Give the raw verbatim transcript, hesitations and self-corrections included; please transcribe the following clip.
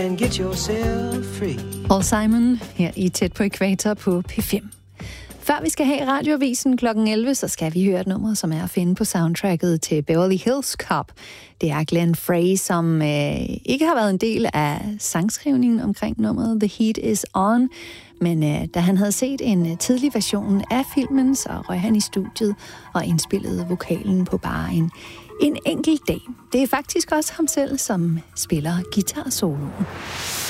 And get yourself free. Paul Simon her i Tæt på Ækvator på P fem. Før vi skal have radioavisen klokken elleve, så skal vi høre et nummer, som er at finde på soundtracket til Beverly Hills Cop. Det er Glenn Frey, som øh, ikke har været en del af sangskrivningen omkring nummeret The Heat Is On, men øh, da han havde set en tidlig version af filmen, så røg han i studiet og indspillede vokalen på bare en, en enkelt dag. Det er faktisk også ham selv, som spiller guitar-soloen.